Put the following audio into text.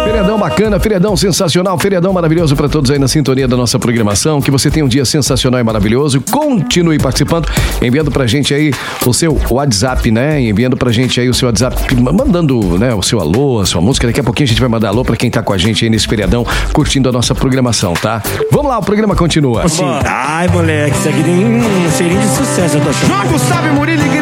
Feriadão bacana, feriadão sensacional, feriadão maravilhoso para todos aí na sintonia da nossa programação. Que você tenha um dia sensacional e maravilhoso. Continue participando, enviando pra gente aí o seu WhatsApp, né? Enviando pra gente aí o seu WhatsApp, mandando, né, o seu alô, a sua música. Daqui a pouquinho a gente vai mandar alô pra quem tá com a gente aí nesse feriadão, curtindo a nossa programação, tá? Vamos lá, o programa continua. Ai, moleque, isso aqui tem um cheirinho de sucesso, eu tô achando. Joga o Sábio Murilo